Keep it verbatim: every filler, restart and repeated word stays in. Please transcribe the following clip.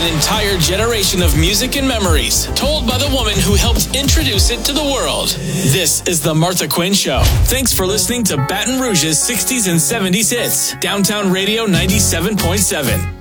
an entire generation of music and memories, told by the woman who helped introduce it to the world. This is The Martha Quinn Show. Thanks for listening to Baton Rouge's sixties and seventies hits. Downtown Radio ninety-seven point seven.